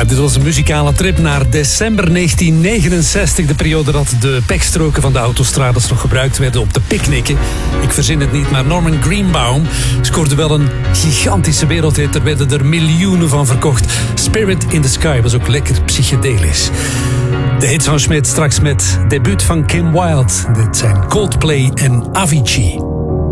dit was een muzikale trip naar december 1969. De periode dat de pechstroken van de autostrades nog gebruikt werden op de picknicken. Ik verzin het niet, maar Norman Greenbaum scoorde wel een gigantische wereldhit. Er werden er miljoenen van verkocht. Spirit in the Sky was ook lekker psychedelisch. De hits van Smit straks met debuut van Kim Wilde. Dit zijn Coldplay en Avicii.